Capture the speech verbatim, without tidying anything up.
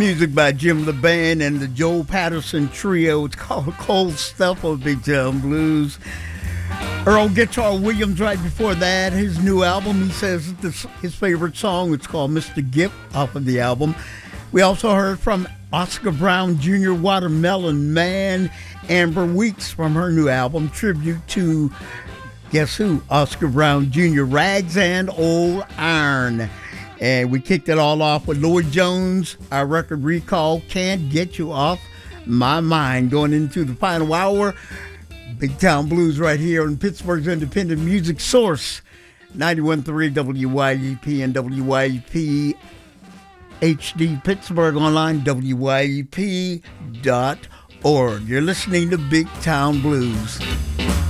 Music by Jim LeBand and the Joe Patterson Trio. It's called Cold Stuff of Big Town Blues. Earl Guitar Williams right before that. His new album, he says this his favorite song. It's called Mister Gipp off of the album. We also heard from Oscar Brown Junior Watermelon Man. Amber Weeks from her new album, tribute to, guess who? Oscar Brown Junior Rags and Old Iron. And we kicked it all off with Lloyd Jones, our record Recall, Can't Get You Off My Mind. Going into the final hour, Big Town Blues right here on Pittsburgh's independent music source, ninety-one point three W Y E P and W Y E P H D Pittsburgh online, W Y E P dot org. You're listening to Big Town Blues.